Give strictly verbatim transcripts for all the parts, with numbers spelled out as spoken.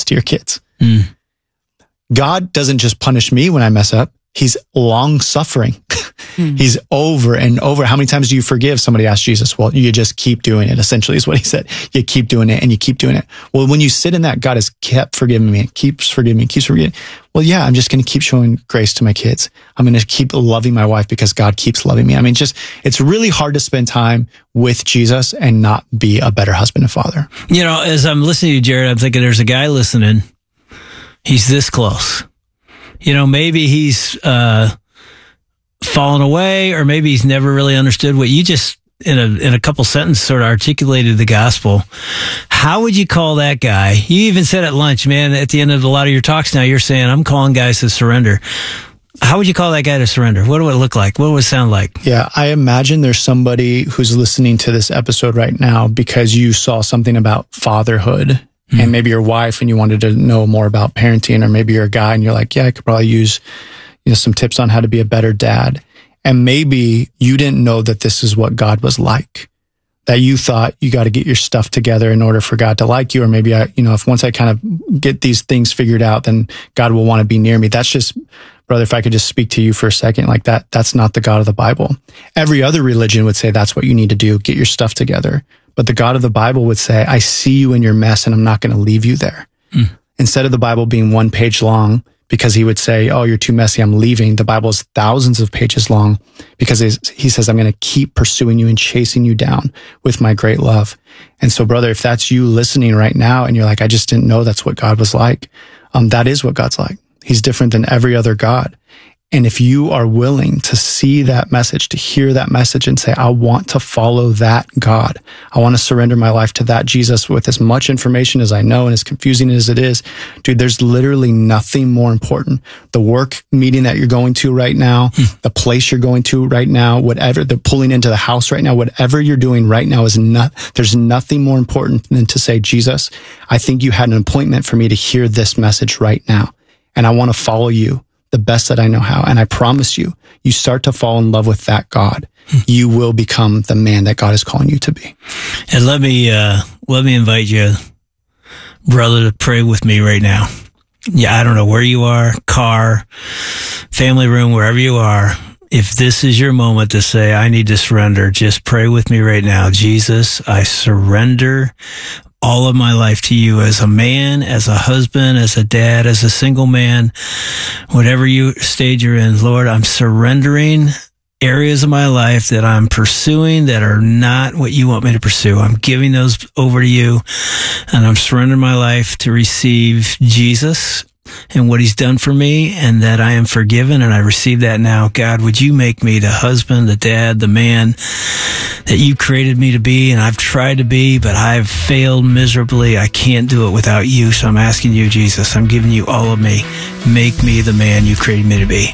to your kids. Mm. God doesn't just punish me when I mess up. He's long suffering. Mm. He's over and over. How many times do you forgive? Somebody asked Jesus. Well, you just keep doing it, essentially is what he said. You keep doing it and you keep doing it. Well, when you sit in that, God has kept forgiving me, keeps forgiving me, keeps forgiving. Well, yeah, I'm just going to keep showing grace to my kids. I'm going to keep loving my wife because God keeps loving me. I mean, just, it's really hard to spend time with Jesus and not be a better husband and father. You know, as I'm listening to you, Jared, I'm thinking there's a guy listening. He's this close. You know, maybe he's uh, fallen away, or maybe he's never really understood what you just, in a in a couple sentences, sort of articulated the gospel. How would you call that guy? You even said at lunch, man, at the end of a lot of your talks now, you're saying, I'm calling guys to surrender. How would you call that guy to surrender? What would it look like? What would it sound like? Yeah, I imagine there's somebody who's listening to this episode right now because you saw something about fatherhood. Mm-hmm. And maybe your wife and you wanted to know more about parenting, or maybe you're a guy and you're like, yeah, I could probably use, you know, some tips on how to be a better dad. And maybe you didn't know that this is what God was like, that you thought you got to get your stuff together in order for God to like you. Or maybe I, you know, if once I kind of get these things figured out, then God will want to be near me. That's just, brother, if I could just speak to you for a second, like that, that's not the God of the Bible. Every other religion would say that's what you need to do. Get your stuff together. But the God of the Bible would say, I see you in your mess and I'm not going to leave you there. Mm. Instead of the Bible being one page long, because he would say, oh, you're too messy, I'm leaving. The Bible is thousands of pages long because he says, I'm going to keep pursuing you and chasing you down with my great love. And so, brother, if that's you listening right now and you're like, I just didn't know that's what God was like, um, that is what God's like. He's different than every other God. And if you are willing to see that message, to hear that message and say, I want to follow that God, I want to surrender my life to that Jesus with as much information as I know and as confusing as it is, dude, there's literally nothing more important. The work meeting that you're going to right now, hmm. the place you're going to right now, whatever, the pulling into the house right now, whatever you're doing right now is not, there's nothing more important than to say, Jesus, I think you had an appointment for me to hear this message right now. And I want to follow you the best that I know how. And I promise you, you start to fall in love with that God, you will become the man that God is calling you to be. And let me, uh, let me invite you, brother, to pray with me right now. Yeah, I don't know where you are, car, family room, wherever you are. If this is your moment to say, I need to surrender, just pray with me right now. Jesus, I surrender all of my life to you as a man, as a husband, as a dad, as a single man, whatever you stage you're in. Lord, I'm surrendering areas of my life that I'm pursuing that are not what you want me to pursue. I'm giving those over to you, and I'm surrendering my life to receive Jesus and what he's done for me, and that I am forgiven, and I receive that now. God, would you make me the husband, the dad, the man that you created me to be, and I've tried to be, but I've failed miserably. I can't do it without you, so I'm asking you, Jesus, I'm giving you all of me. Make me the man you created me to be.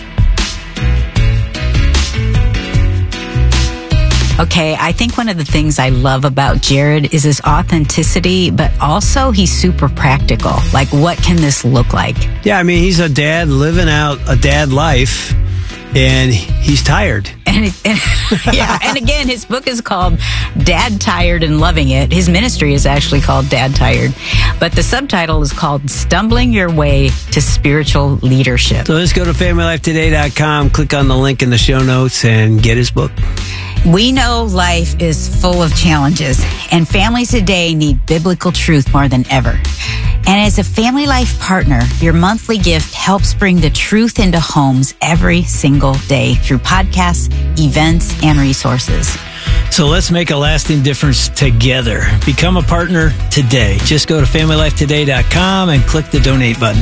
Okay, I think one of the things I love about Jared is his authenticity, but also he's super practical. Like, what can this look like? Yeah, I mean, he's a dad living out a dad life, and he's tired. And, it, and yeah, and again, his book is called Dad Tired and Loving It. His ministry is actually called Dad Tired, but the subtitle is called Stumbling Your Way to Spiritual Leadership. So let's go to family life today dot com, click on the link in the show notes, and get his book. We know life is full of challenges, and families today need biblical truth more than ever. And as a Family Life partner, your monthly gift helps bring the truth into homes every single day through podcasts, events, and resources. So let's make a lasting difference together. Become a partner today. Just go to family life today dot com and click the donate button.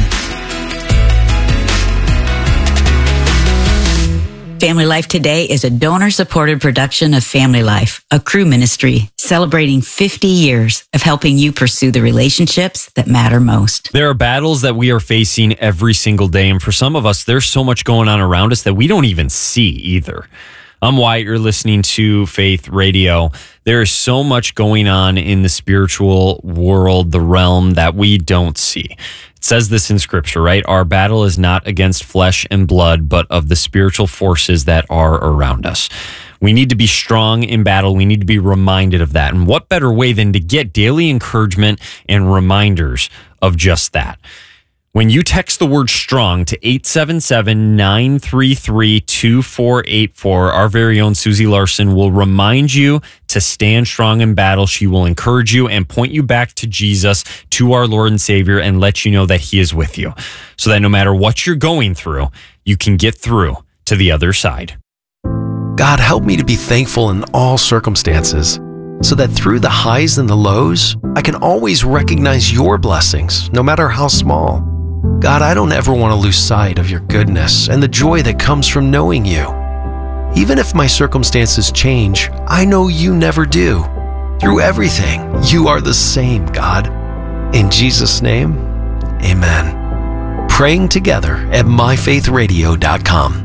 Family Life Today is a donor-supported production of Family Life, a crew ministry celebrating fifty years of helping you pursue the relationships that matter most. There are battles that we are facing every single day, and for some of us, there's so much going on around us that we don't even see either. I'm Wyatt, you're listening to Faith Radio. There is so much going on in the spiritual world, the realm, that we don't see. It says this in Scripture, right? Our battle is not against flesh and blood, but of the spiritual forces that are around us. We need to be strong in battle. We need to be reminded of that. And what better way than to get daily encouragement and reminders of just that. When you text the word STRONG to eight seven seven, nine three three, two four eight four, our very own Susie Larson will remind you to stand strong in battle. She will encourage you and point you back to Jesus, to our Lord and Savior, and let you know that he is with you, so that no matter what you're going through, you can get through to the other side. God, help me to be thankful in all circumstances, so that through the highs and the lows, I can always recognize your blessings, no matter how small. God, I don't ever want to lose sight of your goodness and the joy that comes from knowing you. Even if my circumstances change, I know you never do. Through everything, you are the same, God. In Jesus' name, amen. Praying together at my faith radio dot com.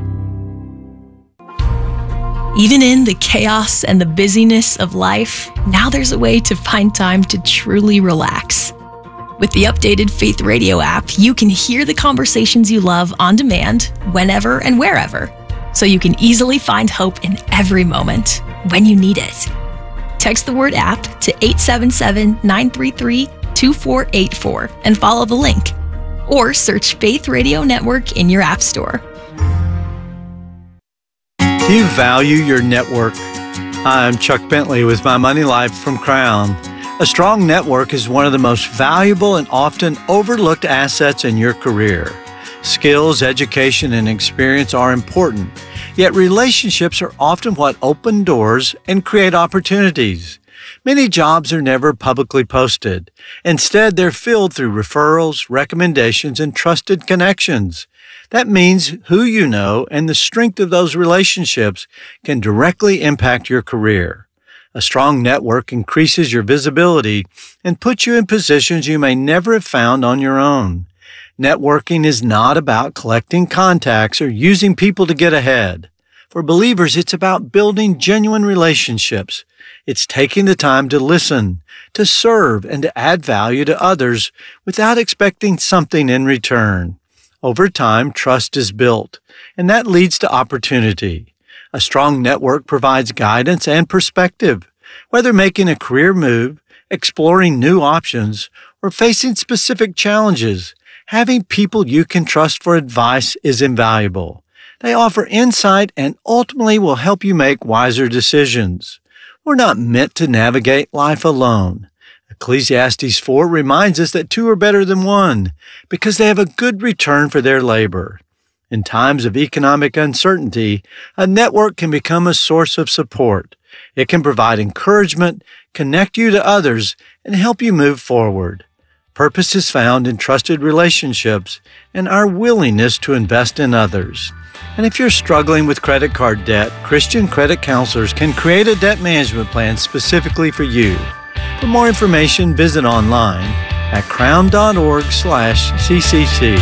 Even in the chaos and the busyness of life, now there's a way to find time to truly relax. With the updated Faith Radio app, you can hear the conversations you love on demand, whenever and wherever, so you can easily find hope in every moment when you need it. Text the word app to eight seven seven, nine three three, two four eight four and follow the link. Or search Faith Radio Network in your app store. Do you value your network? I'm Chuck Bentley with My Money Life from Crown. A strong network is one of the most valuable and often overlooked assets in your career. Skills, education, and experience are important, yet relationships are often what open doors and create opportunities. Many jobs are never publicly posted. Instead, they're filled through referrals, recommendations, and trusted connections. That means who you know and the strength of those relationships can directly impact your career. A strong network increases your visibility and puts you in positions you may never have found on your own. Networking is not about collecting contacts or using people to get ahead. For believers, it's about building genuine relationships. It's taking the time to listen, to serve, and to add value to others without expecting something in return. Over time, trust is built, and that leads to opportunity. A strong network provides guidance and perspective. Whether making a career move, exploring new options, or facing specific challenges, having people you can trust for advice is invaluable. They offer insight and ultimately will help you make wiser decisions. We're not meant to navigate life alone. Ecclesiastes four reminds us that two are better than one because they have a good return for their labor. In times of economic uncertainty, a network can become a source of support. It can provide encouragement, connect you to others, and help you move forward. Purpose is found in trusted relationships and our willingness to invest in others. And if you're struggling with credit card debt, Christian credit counselors can create a debt management plan specifically for you. For more information, visit online at crown.org slash CCC.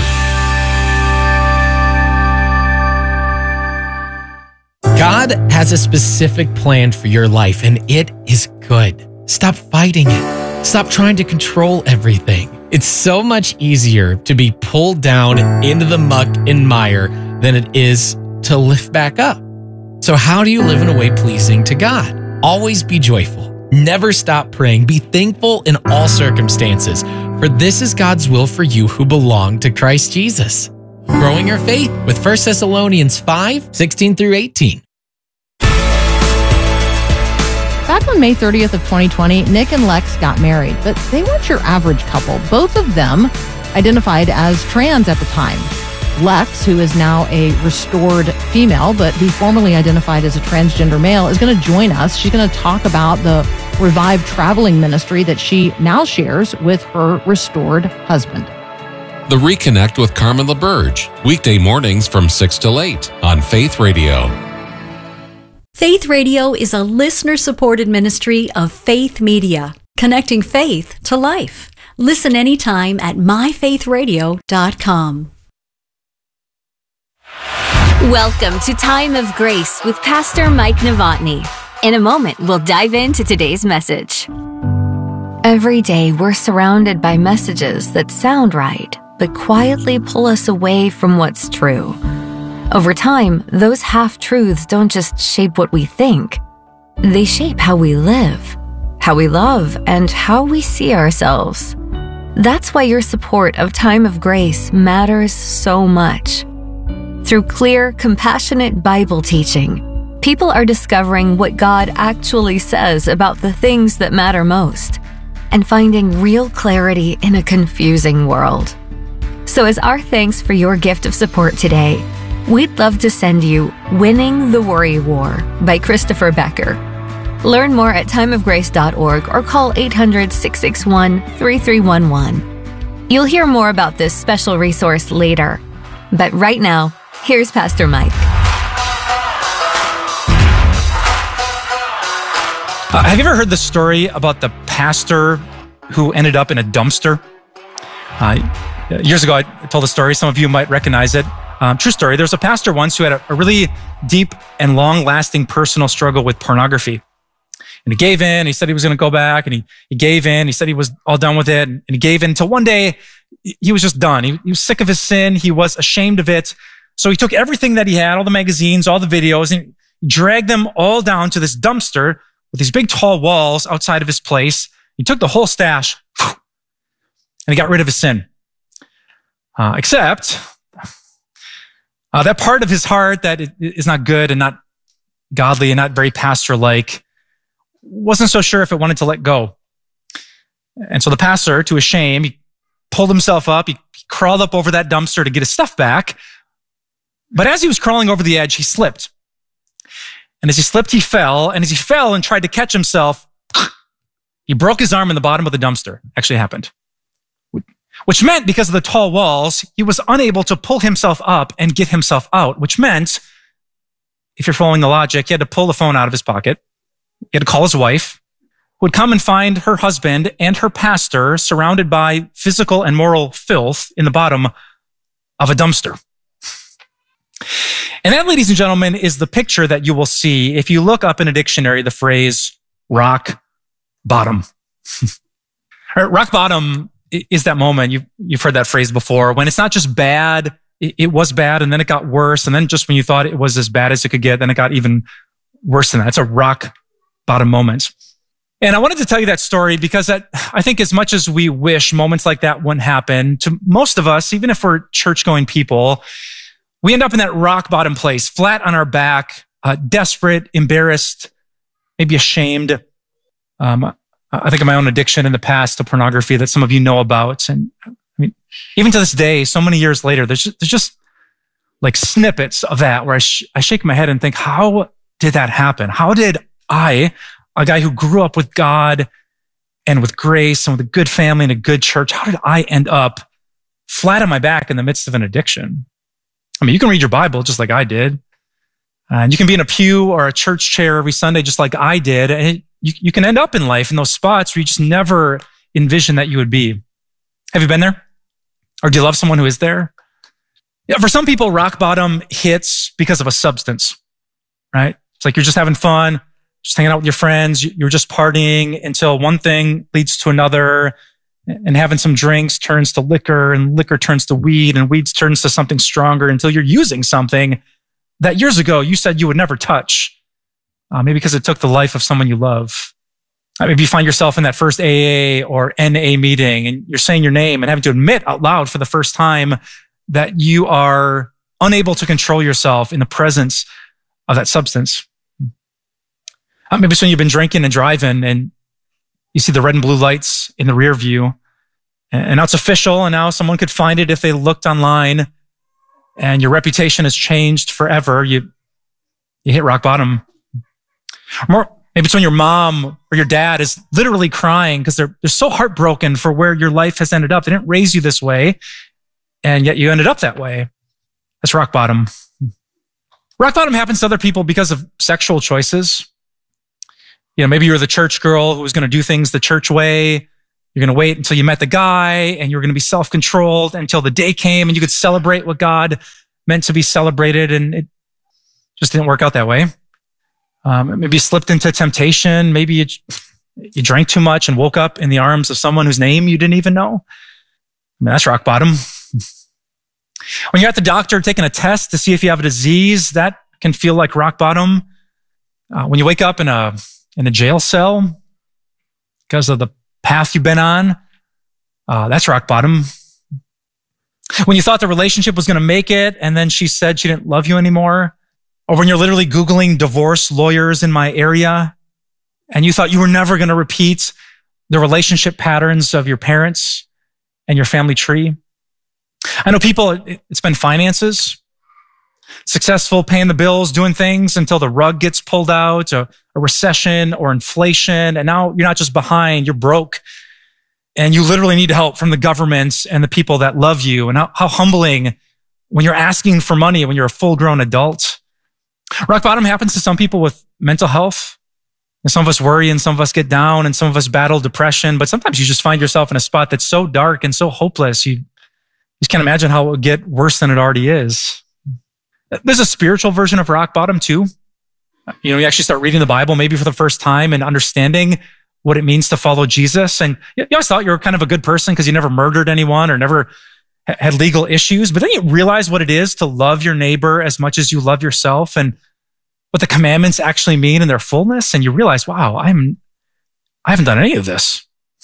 God has a specific plan for your life, and it is good. Stop fighting it. Stop trying to control everything. It's so much easier to be pulled down into the muck and mire than it is to lift back up. So how do you live in a way pleasing to God? Always be joyful. Never stop praying. Be thankful in all circumstances, for this is God's will for you who belong to Christ Jesus. Growing your faith with First Thessalonians five, sixteen through eighteen. Back on May thirtieth of twenty twenty, Nick and Lex got married, but they weren't your average couple. Both of them identified as trans at the time. Lex, who is now a restored female, but who formerly identified as a transgender male, is going to join us. She's going to talk about the Revive traveling ministry that she now shares with her restored husband. The Reconnect with Carmen LaBerge, weekday mornings from six till eight on Faith Radio. Faith Radio is a listener-supported ministry of Faith Media, connecting faith to life. Listen anytime at my faith radio dot com. Welcome to Time of Grace with Pastor Mike Novotny. In a moment, we'll dive into today's message. Every day, we're surrounded by messages that sound right, but quietly pull us away from what's true. Over time, those half-truths don't just shape what we think. They shape how we live, how we love, and how we see ourselves. That's why your support of Time of Grace matters so much. Through clear, compassionate Bible teaching, people are discovering what God actually says about the things that matter most and finding real clarity in a confusing world. So as our thanks for your gift of support today, we'd love to send you Winning the Worry War by Christopher Becker. Learn more at time of grace dot org or call eight hundred, six six one, three three one one. You'll hear more about this special resource later. But right now, here's Pastor Mike. Uh, have you ever heard the story about the pastor who ended up in a dumpster? Uh, years ago, I told the story. Some of you might recognize it. Um, true story. There was a pastor once who had a, a really deep and long-lasting personal struggle with pornography. And he gave in. He said he was going to go back, and he, he gave in. He said he was all done with it, and he gave in until one day he was just done. He, he was sick of his sin. He was ashamed of it. So he took everything that he had, all the magazines, all the videos, and dragged them all down to this dumpster with these big tall walls outside of his place. He took the whole stash and he got rid of his sin. Uh, except uh, that part of his heart that is not good and not godly and not very pastor-like wasn't so sure if it wanted to let go. And so the pastor, to his shame, he pulled himself up. He crawled up over that dumpster to get his stuff back. But as he was crawling over the edge, he slipped. And as he slipped, he fell. And as he fell and tried to catch himself, he broke his arm in the bottom of the dumpster. Actually happened. Which meant, because of the tall walls, he was unable to pull himself up and get himself out, which meant, if you're following the logic, he had to pull the phone out of his pocket. He had to call his wife, who would come and find her husband and her pastor surrounded by physical and moral filth in the bottom of a dumpster. And that, ladies and gentlemen, is the picture that you will see if you look up in a dictionary the phrase rock bottom. Rock bottom is that moment, you've, you've heard that phrase before, when it's not just bad, it, it was bad, and then it got worse, and then just when you thought it was as bad as it could get, then it got even worse than that. It's a rock bottom moment. And I wanted to tell you that story because that, I think as much as we wish moments like that wouldn't happen, to most of us, even if we're church-going people, we end up in that rock bottom place, flat on our back, uh, desperate, embarrassed, maybe ashamed. Um, I think of my own addiction in the past to pornography that some of you know about. And I mean, even to this day, so many years later, there's just, there's just like snippets of that where I, sh- I shake my head and think, how did that happen? How did I, a guy who grew up with God and with grace and with a good family and a good church, how did I end up flat on my back in the midst of an addiction? I mean, you can read your Bible just like I did. And you can be in a pew or a church chair every Sunday just like I did. And it, you, you can end up in life in those spots where you just never envisioned that you would be. Have you been there? Or do you love someone who is there? Yeah, for some people, rock bottom hits because of a substance, right? It's like you're just having fun, just hanging out with your friends. You're just partying until one thing leads to another. And having some drinks turns to liquor, and liquor turns to weed, and weeds turns to something stronger until you're using something that years ago you said you would never touch. Uh, maybe because it took the life of someone you love. Uh, maybe you find yourself in that first A A or N A meeting and you're saying your name and having to admit out loud for the first time that you are unable to control yourself in the presence of that substance. Uh, maybe it's when you've been drinking and driving and you see the red and blue lights in the rear view, and now it's official, and now someone could find it if they looked online, and your reputation has changed forever. You, you hit rock bottom. More, maybe it's when your mom or your dad is literally crying because they're, they're so heartbroken for where your life has ended up. They didn't raise you this way, and yet you ended up that way. That's rock bottom. Rock bottom happens to other people because of sexual choices. You know, maybe you were the church girl who was going to do things the church way. You're going to wait until you met the guy, and you're going to be self-controlled until the day came and you could celebrate what God meant to be celebrated, and it just didn't work out that way. Um, maybe you slipped into temptation. Maybe you, you drank too much and woke up in the arms of someone whose name you didn't even know. I mean, that's rock bottom. When you're at the doctor taking a test to see if you have a disease, that can feel like rock bottom. Uh, when you wake up in a in a jail cell because of the path you've been on, Uh, that's rock bottom. When you thought the relationship was going to make it, and then she said she didn't love you anymore. Or when you're literally Googling divorce lawyers in my area, and you thought you were never going to repeat the relationship patterns of your parents and your family tree. I know people, it's been finances, successful, paying the bills, doing things until the rug gets pulled out, a, a recession or inflation. And now you're not just behind, you're broke. And you literally need help from the government and the people that love you. And how, how humbling when you're asking for money when you're a full-grown adult. Rock bottom happens to some people with mental health. And some of us worry and some of us get down and some of us battle depression. But sometimes you just find yourself in a spot that's so dark and so hopeless. You just can't imagine how it would get worse than it already is. There's a spiritual version of rock bottom too. You know, you actually start reading the Bible maybe for the first time and understanding what it means to follow Jesus. And you always thought you were kind of a good person because you never murdered anyone or never had legal issues. But then you realize what it is to love your neighbor as much as you love yourself and what the commandments actually mean in their fullness. And you realize, wow, I'm, I haven't done any of this.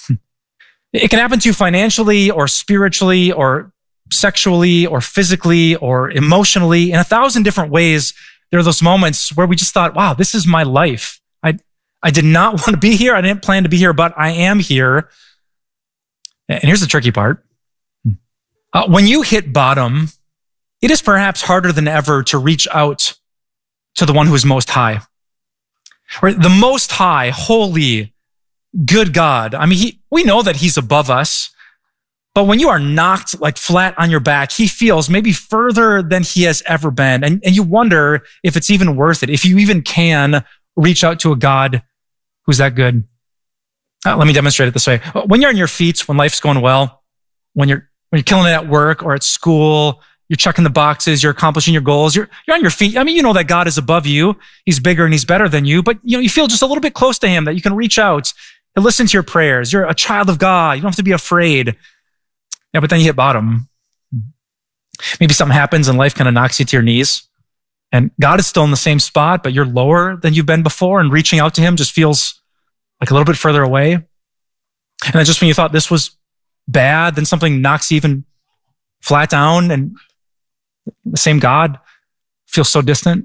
It can happen to you financially or spiritually or sexually or physically or emotionally in a thousand different ways. There are those moments where we just thought, wow, this is my life. I, I did not want to be here. I didn't plan to be here, but I am here. And here's the tricky part. Uh, when you hit bottom, it is perhaps harder than ever to reach out to the one who is most high. Right? The most high, holy, good God. I mean, he, we know that he's above us, but when you are knocked like flat on your back, he feels maybe further than he has ever been. And, and you wonder if it's even worth it, if you even can reach out to a God who's that good. Uh, let me demonstrate it this way. When you're on your feet, when life's going well, when you're, when you're killing it at work or at school, you're checking the boxes, you're accomplishing your goals, you're, you're on your feet. I mean, you know that God is above you. He's bigger and he's better than you, but you know, you feel just a little bit close to him that you can reach out and listen to your prayers. You're a child of God. You don't have to be afraid. Yeah, but then you hit bottom. Maybe something happens and life kind of knocks you to your knees and God is still in the same spot, but you're lower than you've been before and reaching out to him just feels like a little bit further away. And then just when you thought this was bad, then something knocks you even flat down and the same God feels so distant.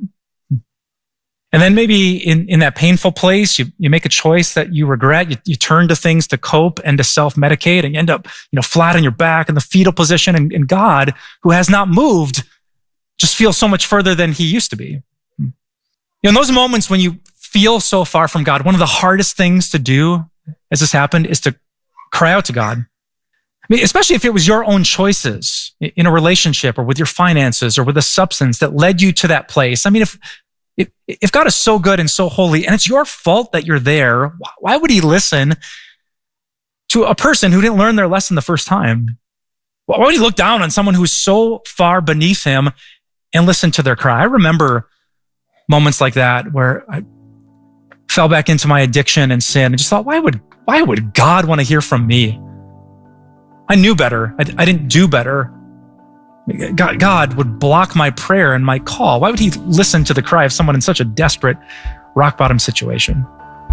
And then maybe in, in that painful place, you, you make a choice that you regret. You, you turn to things to cope and to self-medicate and you end up, you know, flat on your back in the fetal position. And, and God, who has not moved, just feels so much further than he used to be. You know, in those moments when you feel so far from God, one of the hardest things to do as this happened is to cry out to God. I mean, especially if it was your own choices in a relationship or with your finances or with a substance that led you to that place. I mean, if, if, if God is so good and so holy and it's your fault that you're there, why would he listen to a person who didn't learn their lesson the first time? Why would he look down on someone who's so far beneath him and listen to their cry? I remember moments like that where I fell back into my addiction and sin and just thought, why would, why would God want to hear from me? I knew better. I, I didn't do better. God, God would block my prayer and my call. Why would he listen to the cry of someone in such a desperate rock bottom situation?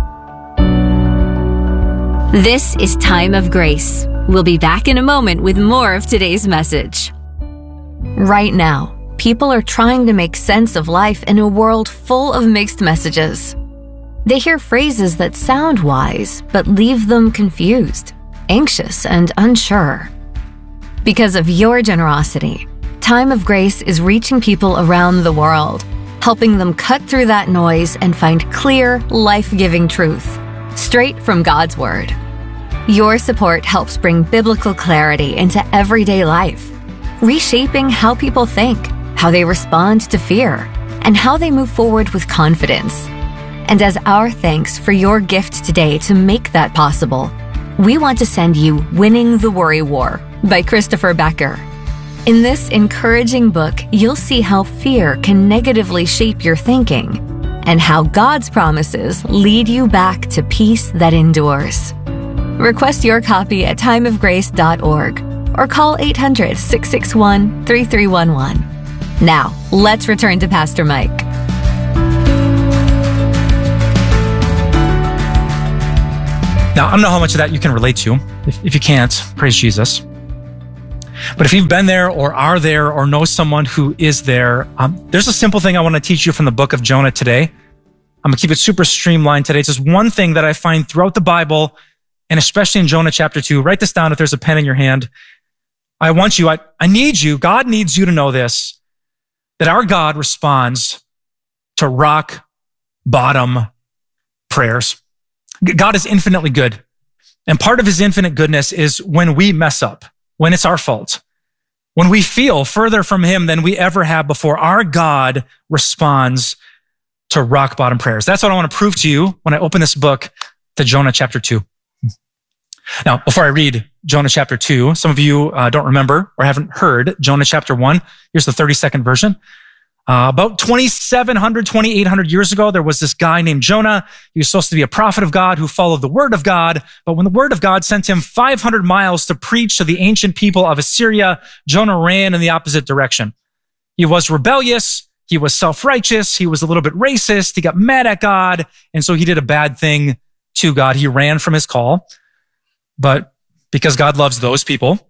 This is Time of Grace. We'll be back in a moment with more of today's message. Right now, people are trying to make sense of life in a world full of mixed messages. They hear phrases that sound wise, but leave them confused, anxious, and unsure. Because of your generosity, Time of Grace is reaching people around the world, helping them cut through that noise and find clear, life-giving truth, straight from God's Word. Your support helps bring biblical clarity into everyday life, reshaping how people think, how they respond to fear, and how they move forward with confidence. And as our thanks for your gift today to make that possible, we want to send you Winning the Worry War by Christopher Becker. In this encouraging book, you'll see how fear can negatively shape your thinking and how God's promises lead you back to peace that endures. Request your copy at time of grace dot org or call eight hundred, six six one, three three one one. Now, let's return to Pastor Mike. Now, I don't know how much of that you can relate to. If, if you can't, praise Jesus. But if you've been there or are there or know someone who is there, um, there's a simple thing I want to teach you from the book of Jonah today. I'm going to keep it super streamlined today. It's just one thing that I find throughout the Bible, and especially in Jonah chapter two. Write this down if there's a pen in your hand. I want you, I, I need you, God needs you to know this, that our God responds to rock bottom prayers. God is infinitely good. And part of his infinite goodness is when we mess up, when it's our fault, when we feel further from him than we ever have before, our God responds to rock bottom prayers. That's what I want to prove to you when I open this book to Jonah chapter two. Now, before I read Jonah chapter two, some of you uh, don't remember or haven't heard Jonah chapter one. Here's the thirty-second version. Uh, about twenty-seven hundred, twenty-eight hundred years ago, there was this guy named Jonah. He was supposed to be a prophet of God who followed the word of God. But when the word of God sent him five hundred miles to preach to the ancient people of Assyria, Jonah ran in the opposite direction. He was rebellious. He was self-righteous. He was a little bit racist. He got mad at God. And so he did a bad thing to God. He ran from his call. But because God loves those people,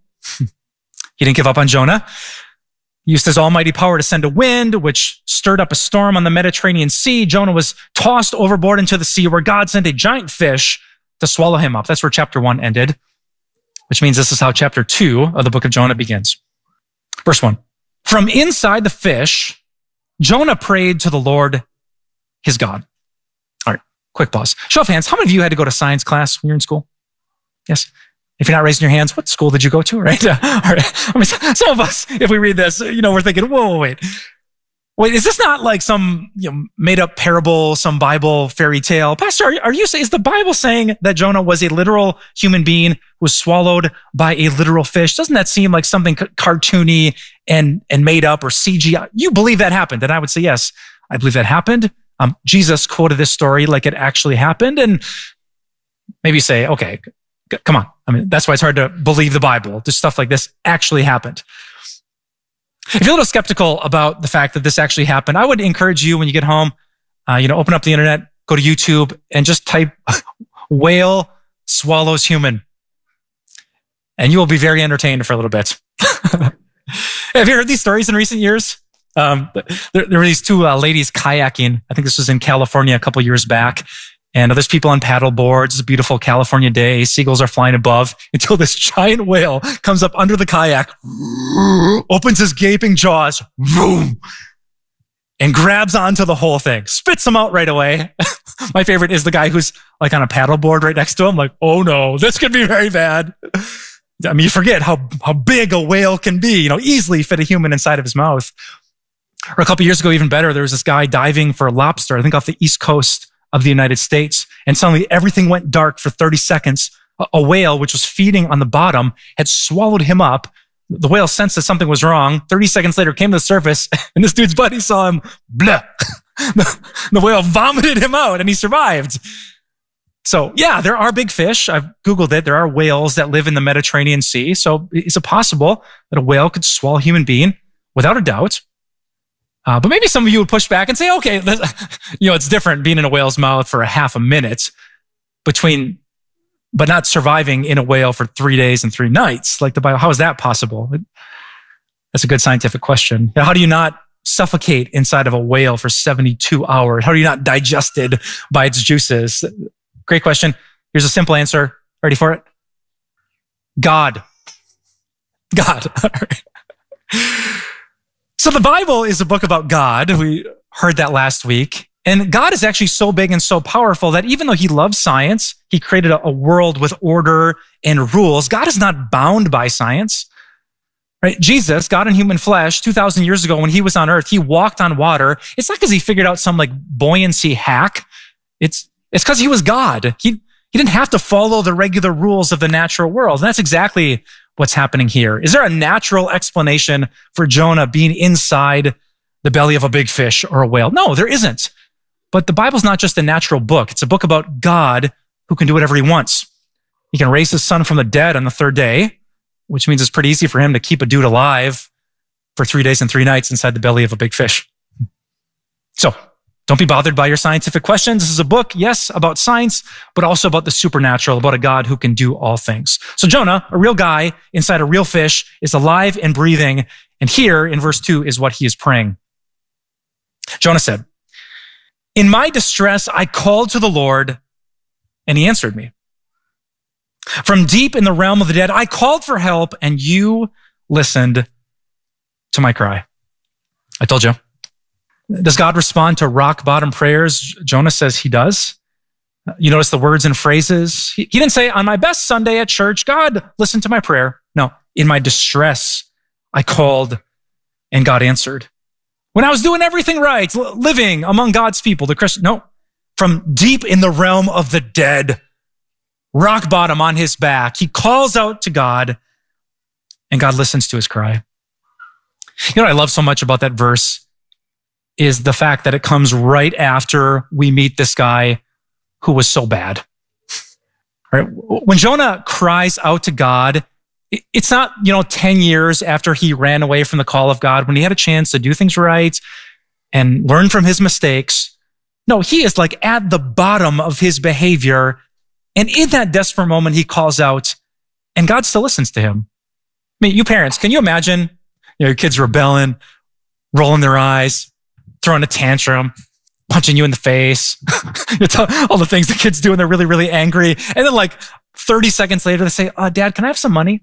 he didn't give up on Jonah. He used his almighty power to send a wind, which stirred up a storm on the Mediterranean Sea. Jonah was tossed overboard into the sea, where God sent a giant fish to swallow him up. That's where chapter one ended, which means this is how chapter two of the book of Jonah begins. Verse one. From inside the fish, Jonah prayed to the Lord, his God. All right, quick pause. Show of hands. How many of you had to go to science class when you were in school? Yes. If you're not raising your hands, what school did you go to, right? Uh, all right. I mean, some of us, if we read this, you know, we're thinking, whoa, whoa, wait. Wait, is this not like some you know, made up parable, some Bible fairy tale? Pastor, are, are you saying, is the Bible saying that Jonah was a literal human being who was swallowed by a literal fish? Doesn't that seem like something c- cartoony and, and made up or C G I? You believe that happened? And I would say, yes, I believe that happened. Um, Jesus quoted this story like it actually happened. And maybe say, okay, c- come on. I mean, that's why it's hard to believe the Bible. Just stuff like this actually happened. If you're a little skeptical about the fact that this actually happened, I would encourage you when you get home, uh, you know, open up the internet, go to YouTube, and just type whale swallows human. And you will be very entertained for a little bit. Have you heard these stories in recent years? Um, there, there were these two uh, ladies kayaking. I think this was in California a couple years back. And there's people on paddle boards. It's a beautiful California day. Seagulls are flying above until this giant whale comes up under the kayak, opens his gaping jaws, boom, and grabs onto the whole thing, spits them out right away. My favorite is the guy who's like on a paddle board right next to him. Like, oh no, this could be very bad. I mean, you forget how, how big a whale can be, you know, easily fit a human inside of his mouth. Or a couple years ago, even better, there was this guy diving for a lobster, I think off the East Coast of the United States. And suddenly everything went dark for thirty seconds. A whale, which was feeding on the bottom, had swallowed him up. The whale sensed that something was wrong. thirty seconds later, came to the surface, and this dude's buddy saw him. Blah. The, the whale vomited him out, and he survived. So yeah, there are big fish. I've Googled it. There are whales that live in the Mediterranean Sea. So is it possible that a whale could swallow a human being? Without a doubt. Uh, but maybe some of you would push back and say, okay, you know, it's different being in a whale's mouth for a half a minute between, but not surviving in a whale for three days and three nights. Like the Bible, how is that possible? That's a good scientific question. How do you not suffocate inside of a whale for seventy-two hours? How are you not digested by its juices? Great question. Here's a simple answer. Ready for it? God. God. All right. So the Bible is a book about God. We heard that last week. And God is actually so big and so powerful that even though he loves science, he created a, a world with order and rules. God is not bound by science, right? Jesus, God in human flesh, two thousand years ago when he was on earth, he walked on water. It's not because he figured out some like buoyancy hack. It's, it's because he was God. He, he didn't have to follow the regular rules of the natural world. And that's exactly what's happening here. Is there a natural explanation for Jonah being inside the belly of a big fish or a whale? No, there isn't. But the Bible's not just a natural book. It's a book about God who can do whatever he wants. He can raise his son from the dead on the third day, which means it's pretty easy for him to keep a dude alive for three days and three nights inside the belly of a big fish. So Don't be bothered by your scientific questions. This is a book, yes, about science, but also about the supernatural, about a God who can do all things. So Jonah, a real guy inside a real fish, is alive and breathing. And here in verse two is what he is praying. Jonah said, "In my distress, I called to the Lord, and he answered me. From deep in the realm of the dead, I called for help, and you listened to my cry." I told you. Does God respond to rock bottom prayers? Jonah says he does. You notice the words and phrases. He, he didn't say, "On my best Sunday at church, God, listen to my prayer." No, in my distress, I called and God answered. When I was doing everything right, living among God's people, the Christian, no, from deep in the realm of the dead, rock bottom on his back, he calls out to God and God listens to his cry. You know what I love so much about that verse is the fact that it comes right after we meet this guy who was so bad. Right? When Jonah cries out to God, it's not, you know, ten years after he ran away from the call of God, when he had a chance to do things right and learn from his mistakes. No, he is like at the bottom of his behavior. And in that desperate moment, he calls out and God still listens to him. I mean, you parents, can you imagine, you know, your kids rebelling, rolling their eyes, throwing a tantrum, punching you in the face, all the things the kids do when they're really, really angry. And then like thirty seconds later, they say, uh, "Dad, can I have some money?"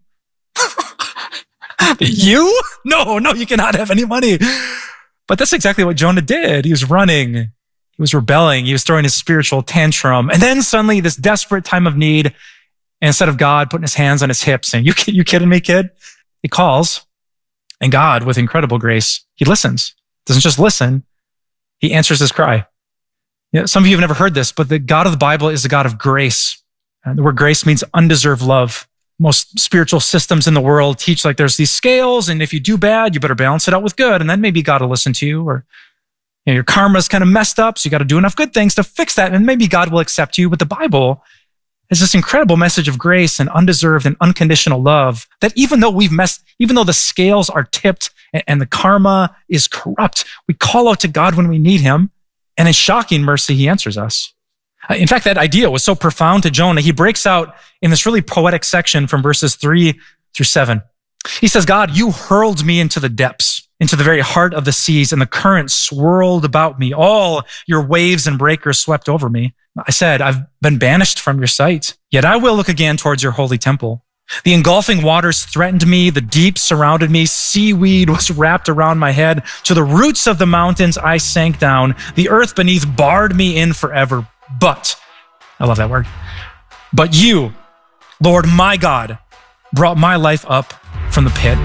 You? No, no, you cannot have any money. But that's exactly what Jonah did. He was running. He was rebelling. He was throwing his spiritual tantrum. And then suddenly this desperate time of need, and instead of God putting his hands on his hips saying, you, you kidding me, kid? He calls, and God, with incredible grace, he listens. Doesn't just listen, he answers his cry. You know, some of you have never heard this, but the God of the Bible is a God of grace. And the word grace means undeserved love. Most spiritual systems in the world teach like there's these scales, and if you do bad, you better balance it out with good, and then maybe God will listen to you. Or you know, your karma's kind of messed up, so you got to do enough good things to fix that, and maybe God will accept you. But the Bible is this incredible message of grace and undeserved and unconditional love that even though we've messed, even though the scales are tipped and, and the karma is corrupt, we call out to God when we need him, and in shocking mercy, he answers us. In fact, that idea was so profound to Jonah, he breaks out in this really poetic section from verses three through seven. He says, "God, you hurled me into the depths, into the very heart of the seas, and the current swirled about me. All your waves and breakers swept over me. I said, I've been banished from your sight, yet I will look again towards your holy temple. The engulfing waters threatened me. The deep surrounded me. Seaweed was wrapped around my head. To the roots of the mountains, I sank down. The earth beneath barred me in forever. But," I love that word, "but you, Lord my God, brought my life up from the pit."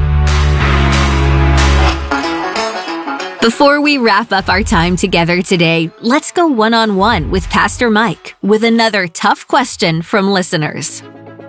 Before we wrap up our time together today, let's go one-on-one with Pastor Mike with another tough question from listeners.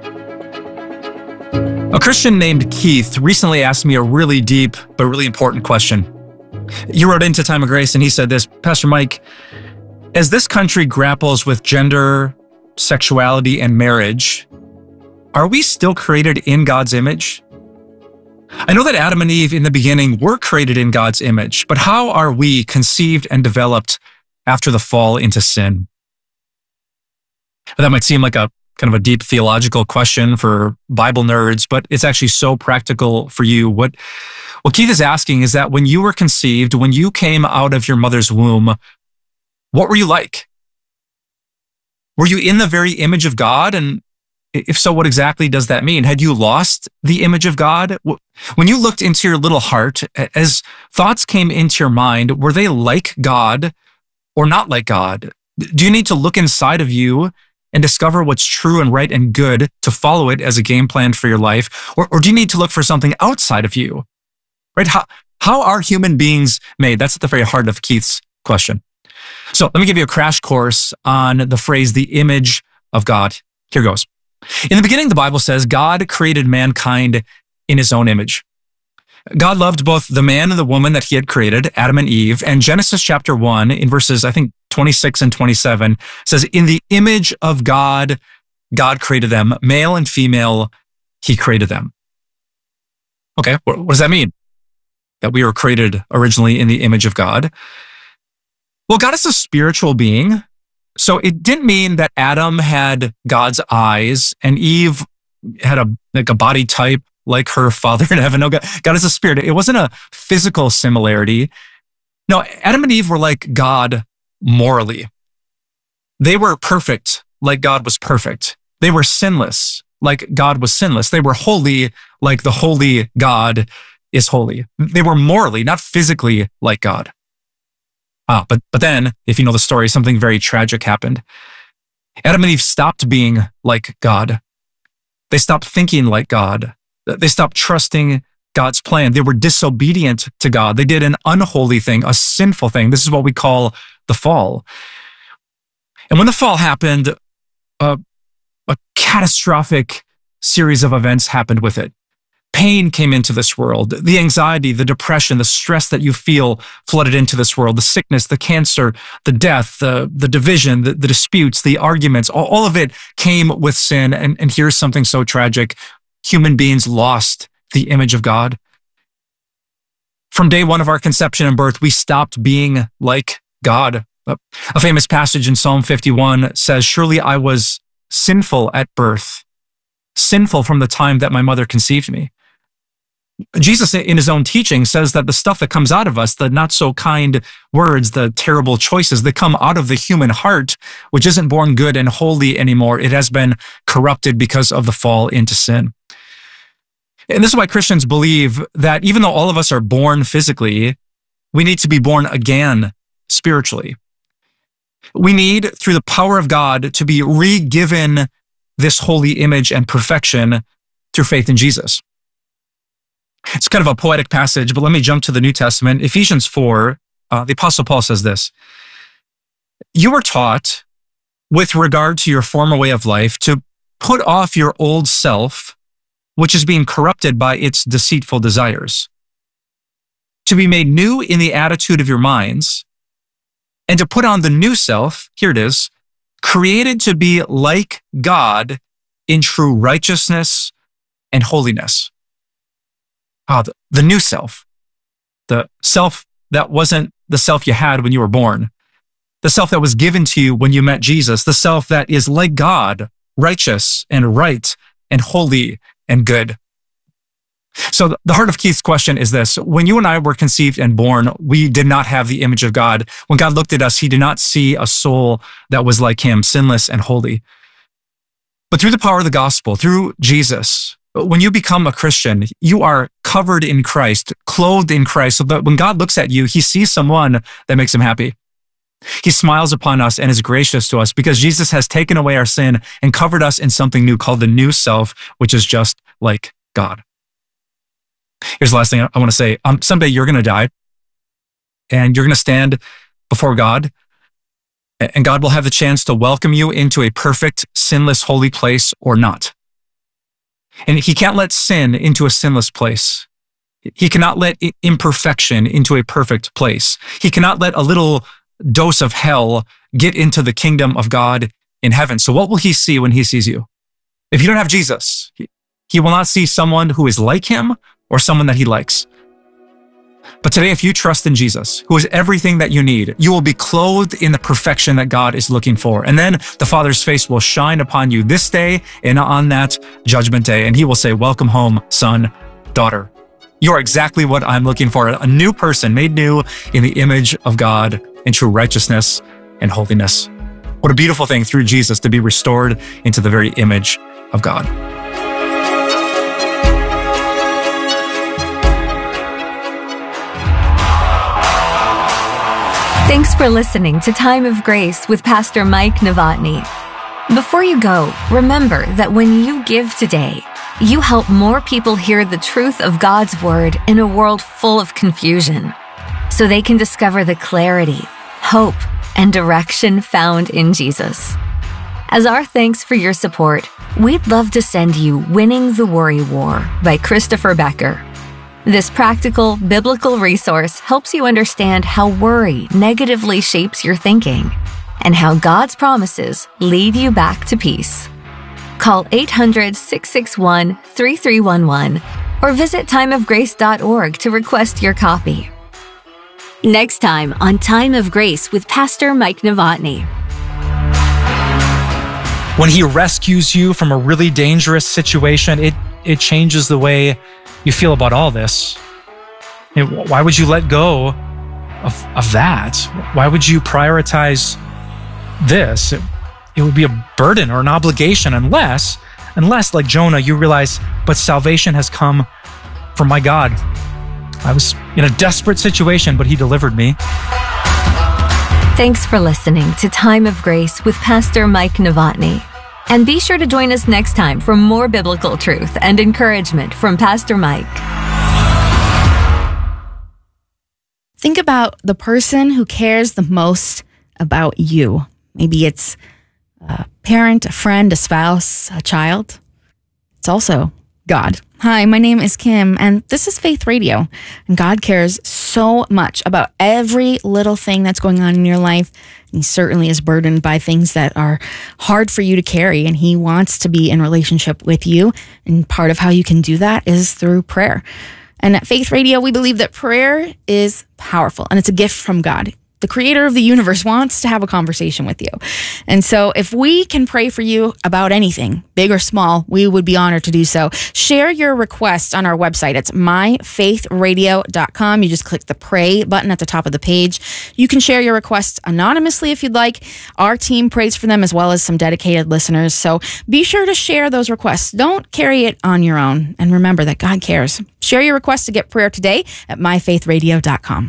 A Christian named Keith recently asked me a really deep but really important question. He wrote into Time of Grace and he said this, "Pastor Mike, as this country grapples with gender, sexuality, and marriage, are we still created in God's image? I know that Adam and Eve in the beginning were created in God's image, but how are we conceived and developed after the fall into sin?" That might seem like a kind of a deep theological question for Bible nerds, but it's actually so practical for you. What, what Keith is asking is that when you were conceived, when you came out of your mother's womb, what were you like? Were you in the very image of God? And if so, what exactly does that mean? Had you lost the image of God? When you looked into your little heart, as thoughts came into your mind, were they like God or not like God? Do you need to look inside of you and discover what's true and right and good to follow it as a game plan for your life? Or, or do you need to look for something outside of you? Right? How, how are human beings made? That's at the very heart of Keith's question. So let me give you a crash course on the phrase, the image of God. Here goes. In the beginning, the Bible says God created mankind in his own image. God loved both the man and the woman that he had created, Adam and Eve. And Genesis chapter one, in verses, I think, twenty-six and twenty-seven, says, "In the image of God, God created them. Male and female, he created them." Okay, what does that mean? That we were created originally in the image of God? Well, God is a spiritual being. So it didn't mean that Adam had God's eyes and Eve had a like a body type like her Father in heaven. No, God, God is a spirit. It wasn't a physical similarity. No, Adam and Eve were like God morally. They were perfect like God was perfect. They were sinless like God was sinless. They were holy like the holy God is holy. They were morally, not physically like God. Ah, but, but then, if you know the story, something very tragic happened. Adam and Eve stopped being like God. They stopped thinking like God. They stopped trusting God's plan. They were disobedient to God. They did an unholy thing, a sinful thing. This is what we call the fall. And when the fall happened, a, a catastrophic series of events happened with it. Pain came into this world. The anxiety, the depression, the stress that you feel flooded into this world, the sickness, the cancer, the death, the, the division, the, the disputes, the arguments, all, all of it came with sin. And, and here's something so tragic. Human beings lost the image of God. From day one of our conception and birth, we stopped being like God. A famous passage in Psalm fifty-one says, "Surely I was sinful at birth, sinful from the time that my mother conceived me." Jesus, in his own teaching, says that the stuff that comes out of us, the not so kind words, the terrible choices that come out of the human heart, which isn't born good and holy anymore, it has been corrupted because of the fall into sin. And this is why Christians believe that even though all of us are born physically, we need to be born again spiritually. We need, through the power of God, to be re-given this holy image and perfection through faith in Jesus. It's kind of a poetic passage, but let me jump to the New Testament. Ephesians four, uh, the Apostle Paul says this: "You were taught, with regard to your former way of life, to put off your old self, which is being corrupted by its deceitful desires, to be made new in the attitude of your minds, and to put on the new self," here it is, "created to be like God in true righteousness and holiness." Ah, the, the new self, the self that wasn't the self you had when you were born, the self that was given to you when you met Jesus, the self that is like God, righteous and right and holy and good. So the heart of Keith's question is this: when you and I were conceived and born, we did not have the image of God. When God looked at us, he did not see a soul that was like him, sinless and holy. But through the power of the gospel, through Jesus, when you become a Christian, you are covered in Christ, clothed in Christ, so that when God looks at you, he sees someone that makes him happy. He smiles upon us and is gracious to us because Jesus has taken away our sin and covered us in something new called the new self, which is just like God. Here's the last thing I want to say. Um, someday you're going to die and you're going to stand before God, and God will have the chance to welcome you into a perfect, sinless, holy place or not. And he can't let sin into a sinless place. He cannot let imperfection into a perfect place. He cannot let a little dose of hell get into the kingdom of God in heaven. So what will he see when he sees you? If you don't have Jesus, he, he will not see someone who is like him or someone that he likes. But today, if you trust in Jesus, who is everything that you need, you will be clothed in the perfection that God is looking for. And then the Father's face will shine upon you this day and on that judgment day. And he will say, "Welcome home, son, daughter. You are exactly what I'm looking for. A new person made new in the image of God in true righteousness and holiness." What a beautiful thing through Jesus to be restored into the very image of God. Thanks for listening to Time of Grace with Pastor Mike Novotny. Before you go, remember that when you give today, you help more people hear the truth of God's Word in a world full of confusion, so they can discover the clarity, hope, and direction found in Jesus. As our thanks for your support, we'd love to send you Winning the Worry War by Christopher Becker. This practical, biblical resource helps you understand how worry negatively shapes your thinking and how God's promises lead you back to peace. Call eight hundred, six six one, three three one one or visit time of grace dot org to request your copy. Next time on Time of Grace with Pastor Mike Novotny. When he rescues you from a really dangerous situation, it, it changes the way you feel about all this. You know, why would you let go of, of that? Why would you prioritize this? It, it would be a burden or an obligation unless, unless, like Jonah, you realize, but salvation has come from my God. I was in a desperate situation, but he delivered me. Thanks for listening to Time of Grace with Pastor Mike Novotny. And be sure to join us next time for more biblical truth and encouragement from Pastor Mike. Think about the person who cares the most about you. Maybe it's a parent, a friend, a spouse, a child. It's also God. Hi, my name is Kim, and this is Faith Radio. And God cares so much about every little thing that's going on in your life. And he certainly is burdened by things that are hard for you to carry, and he wants to be in relationship with you. And part of how you can do that is through prayer. And at Faith Radio, we believe that prayer is powerful, and it's a gift from God. The creator of the universe wants to have a conversation with you. And so if we can pray for you about anything, big or small, we would be honored to do so. Share your request on our website. It's my faith radio dot com. You just click the pray button at the top of the page. You can share your requests anonymously if you'd like. Our team prays for them as well as some dedicated listeners. So be sure to share those requests. Don't carry it on your own. And remember that God cares. Share your request to get prayer today at my faith radio dot com.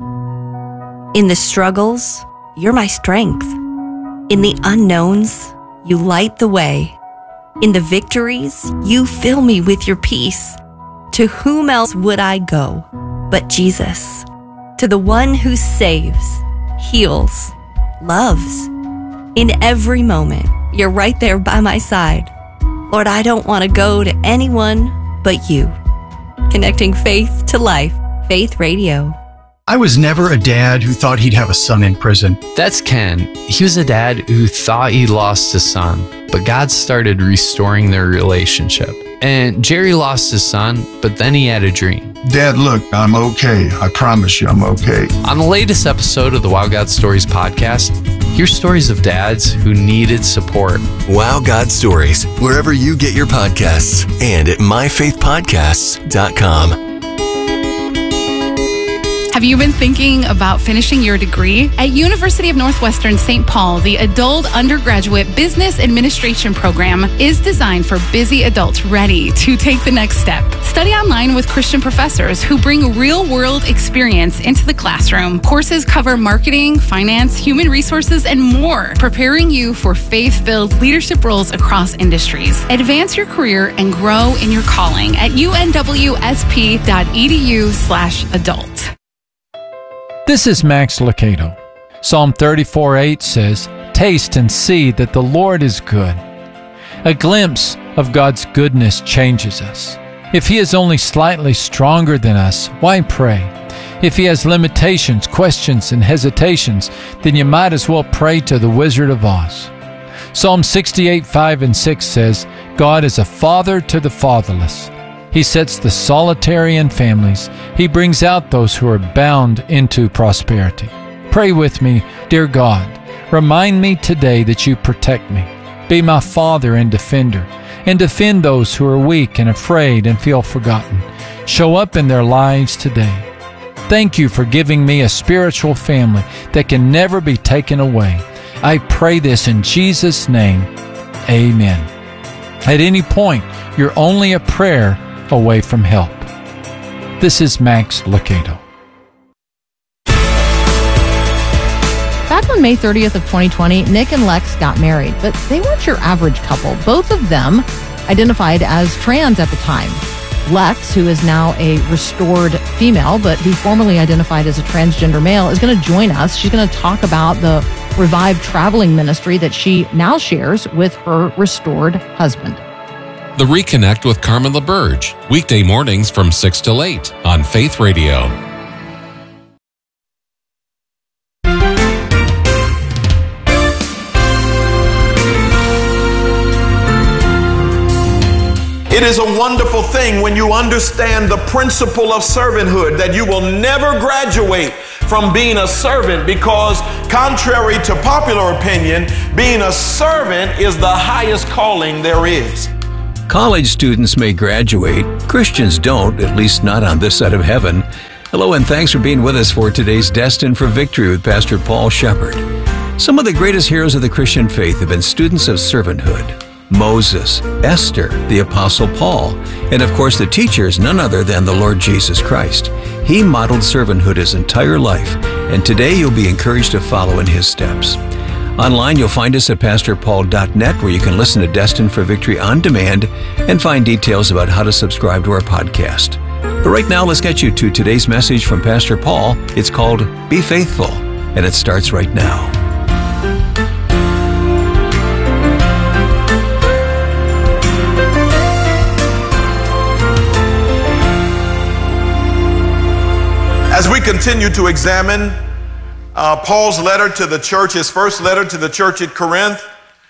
In the struggles, you're my strength. In the unknowns, you light the way. In the victories, you fill me with your peace. To whom else would I go but Jesus? To the one who saves, heals, loves. In every moment, you're right there by my side. Lord, I don't want to go to anyone but you. Connecting faith to life. Faith Radio. I was never a dad who thought he'd have a son in prison. That's Ken. He was a dad who thought he lost his son, but God started restoring their relationship. And Jerry lost his son, but then he had a dream. Dad, look, I'm okay. I promise you I'm okay. On the latest episode of the Wow God Stories podcast, hear stories of dads who needed support. Wow God Stories, wherever you get your podcasts, and at my faith podcasts dot com. Have you been thinking about finishing your degree? At University of Northwestern Saint Paul, the Adult Undergraduate Business Administration program is designed for busy adults ready to take the next step. Study online with Christian professors who bring real-world experience into the classroom. Courses cover marketing, finance, human resources, and more, preparing you for faith-filled leadership roles across industries. Advance your career and grow in your calling at U N W S P dot E D U slash adult. This is Max Lucado. Psalm thirty-four eight says, "Taste and see that the Lord is good." A glimpse of God's goodness changes us. If He is only slightly stronger than us, why pray? If He has limitations, questions, and hesitations, then you might as well pray to the Wizard of Oz. Psalm sixty-eight five and six says, "God is a father to the fatherless. He sets the solitary in families. He brings out those who are bound into prosperity." Pray with me, dear God, remind me today that you protect me. Be my father and defender, and defend those who are weak and afraid and feel forgotten. Show up in their lives today. Thank you for giving me a spiritual family that can never be taken away. I pray this in Jesus' name. Amen. At any point, you're only a prayer away from help. This is Max Lucado. Back on May thirtieth of twenty twenty, Nick and Lex got married, but they weren't your average couple. Both of them identified as trans at the time. Lex, who is now a restored female, but who formerly identified as a transgender male, is going to join us. She's going to talk about the Revive traveling ministry that she now shares with her restored husband. The Reconnect with Carmen LaBerge, weekday mornings from six till eight on Faith Radio. It is a wonderful thing when you understand the principle of servanthood, that you will never graduate from being a servant, because contrary to popular opinion, being a servant is the highest calling there is. College students may graduate. Christians don't, at least not on this side of heaven. Hello, and thanks for being with us for today's Destined for Victory with Pastor Paul Shepard. Some of the greatest heroes of the Christian faith have been students of servanthood. Moses, Esther, the Apostle Paul, and of course the teacher is none other than the Lord Jesus Christ. He modeled servanthood his entire life, and today you'll be encouraged to follow in his steps. Online, you'll find us at pastor paul dot net, where you can listen to Destined for Victory on demand and find details about how to subscribe to our podcast. But right now, let's get you to today's message from Pastor Paul. It's called Be Faithful, and it starts right now. As we continue to examine uh, Paul's letter to the church, his first letter to the church at Corinth,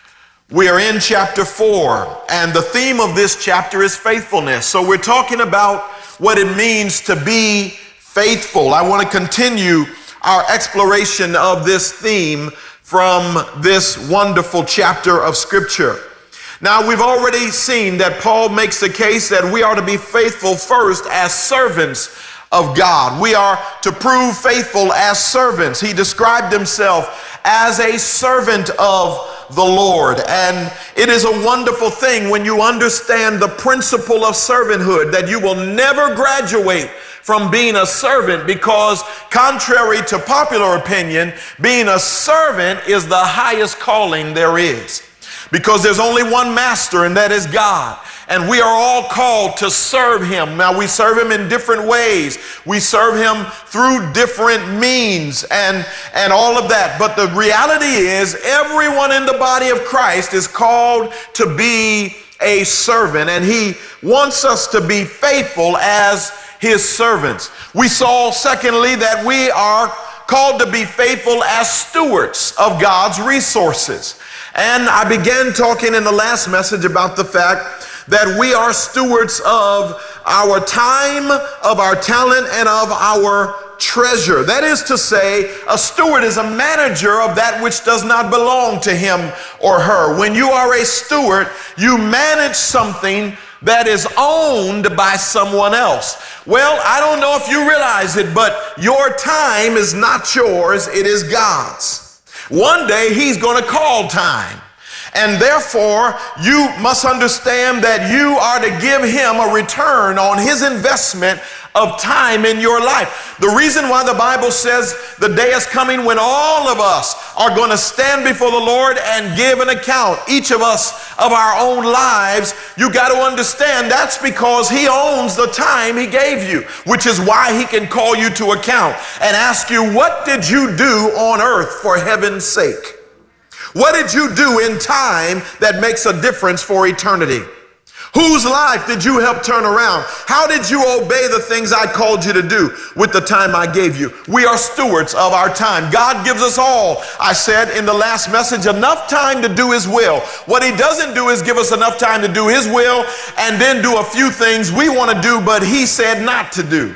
we are in chapter four, and the theme of this chapter is faithfulness. So we're talking about what it means to be faithful. I want to continue our exploration of this theme from this wonderful chapter of Scripture. Now, we've already seen that Paul makes the case that we are to be faithful first as servants of God. We are to prove faithful as servants. He described himself as a servant of the Lord. And it is a wonderful thing when you understand the principle of servanthood, that you will never graduate from being a servant, because contrary to popular opinion, being a servant is the highest calling there is. Because there's only one master, and that is God. And we are all called to serve him. Now, we serve him in different ways. We serve him through different means and, and all of that. But the reality is, everyone in the body of Christ is called to be a servant, and he wants us to be faithful as his servants. We saw, secondly, that we are called to be faithful as stewards of God's resources. And I began talking in the last message about the fact that we are stewards of our time, of our talent, and of our treasure. That is to say, a steward is a manager of that which does not belong to him or her. When you are a steward, you manage something that is owned by someone else. Well, I don't know if you realize it, but your time is not yours, it is God's. One day he's going to call time. And therefore, you must understand that you are to give him a return on his investment of time in your life. The reason why the Bible says the day is coming when all of us are going to stand before the Lord and give an account, each of us, of our own lives, you got to understand that's because he owns the time he gave you, which is why he can call you to account and ask you, what did you do on earth for heaven's sake? What did you do in time that makes a difference for eternity? Whose life did you help turn around? How did you obey the things I called you to do with the time I gave you? We are stewards of our time. God gives us all, I said in the last message, enough time to do his will. What he doesn't do is give us enough time to do his will and then do a few things we want to do, but he said not to do.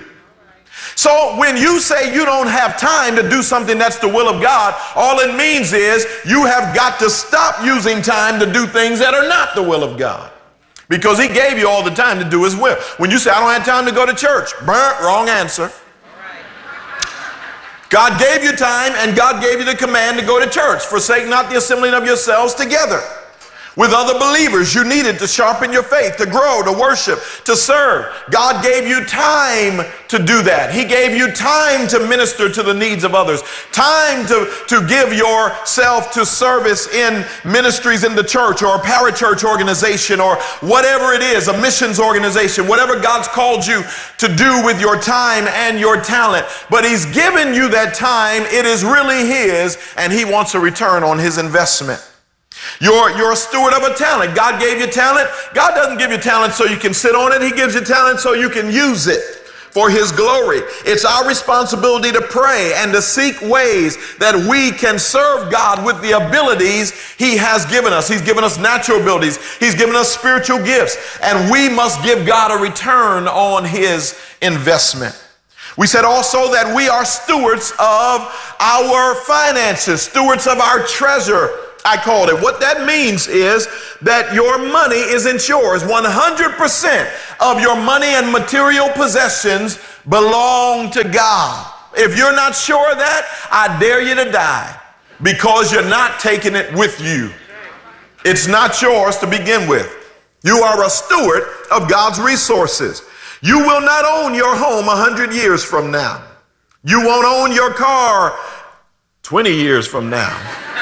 So when you say you don't have time to do something that's the will of God, all it means is you have got to stop using time to do things that are not the will of God. Because he gave you all the time to do his will. When you say, I don't have time to go to church, burnt, wrong answer. God gave you time, and God gave you the command to go to church. Forsake not the assembling of yourselves together with other believers. You needed to sharpen your faith, to grow, to worship, to serve. God gave you time to do that. He gave you time to minister to the needs of others, time to, to give yourself to service in ministries in the church or a parachurch organization or whatever it is, a missions organization, whatever God's called you to do with your time and your talent. But he's given you that time. It is really his, and he wants a return on his investment. You're, you're a steward of a talent. God gave you talent. God doesn't give you talent so you can sit on it. He gives you talent so you can use it for his glory. It's our responsibility to pray and to seek ways that we can serve God with the abilities he has given us. He's given us natural abilities. He's given us spiritual gifts, and we must give God a return on his investment. We said also that we are stewards of our finances, stewards of our treasure, I called it. What that means is that your money isn't yours. one hundred percent of your money and material possessions belong to God. If you're not sure of that, I dare you to die, because you're not taking it with you. It's not yours to begin with. You are a steward of God's resources. You will not own your home a hundred years from now. You won't own your car twenty years from now.